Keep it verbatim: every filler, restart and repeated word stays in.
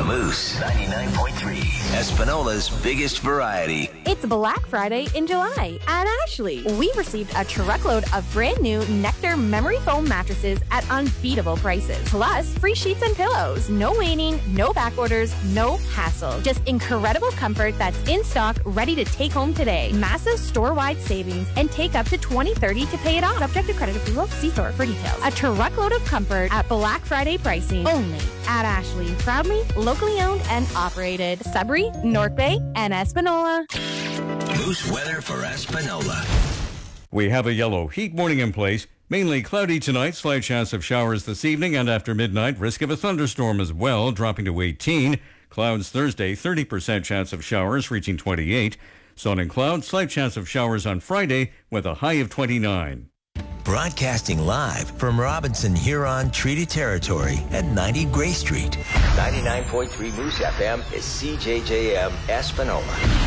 Moose ninety-nine point three, Espinola's biggest variety. It's Black Friday in July at Ashley. We received a truckload of brand new Nectar memory foam mattresses at unbeatable prices. Plus, free sheets and pillows. No waiting, no back orders, no hassle. Just incredible comfort that's in stock, ready to take home today. Massive store-wide savings and take up to twenty thirty to pay it off. Subject to credit approval. See store for details. A truckload of comfort at Black Friday pricing only at Ashley. Proudly locally owned and operated. Sudbury, North Bay, and Espanola. Moose weather for Espanola. We have a yellow heat warning in place. Mainly cloudy tonight, slight chance of showers this evening, and after midnight, risk of a thunderstorm as well, dropping to eighteen. Clouds Thursday, thirty percent chance of showers, reaching twenty-eight. Sun and clouds, slight chance of showers on Friday, with a high of twenty-nine. Broadcasting live from Robinson Huron Treaty Territory at ninety Gray Street. ninety-nine point three Moose F M is C J J M Espanola.